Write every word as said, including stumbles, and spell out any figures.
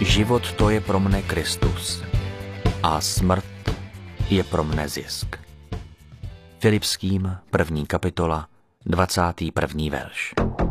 Život to je pro mne Kristus a smrt je pro mne zisk. Filipským první kapitola, dvacátý první verš.